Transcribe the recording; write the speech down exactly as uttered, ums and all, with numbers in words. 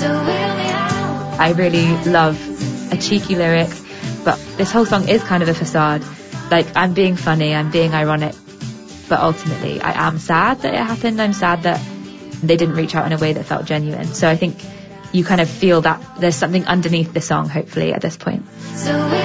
I really love a cheeky lyric, but this whole song is kind of a facade. Like, I'm being funny, I'm being ironic, but ultimately I am sad that it happened. I'm sad that they didn't reach out in a way that felt genuine. So I think you kind of feel that there's something underneath the song, hopefully, at this point. So